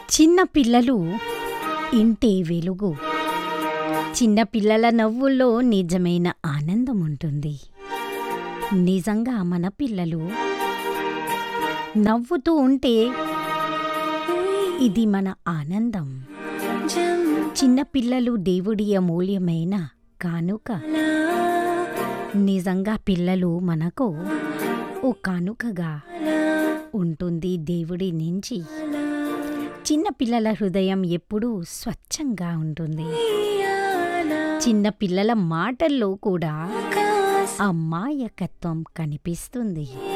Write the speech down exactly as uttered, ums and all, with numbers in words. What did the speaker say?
చిన్న పిల్లలు ఇంటే వెలుగు. చిన్న పిల్లల నవ్వుల్లో నిజమైన ఆనందం ఉంటుంది. నిజంగా మన పిల్లలు నవ్వుతూ ఉంటే ఇది మన ఆనందం. చిన్న పిల్లలు దేవుడి అమూల్యమైన కానుక. నిజంగా పిల్లలు మనకు ఓ కానుకగా ఉంటుంది దేవుడి నుంచి. చిన్న పిల్లల హృదయం ఎప్పుడూ స్వచ్ఛంగా ఉంటుంది. చిన్న పిల్లల మాటల్లో కూడా అమాయకత్వం కనిపిస్తుంది.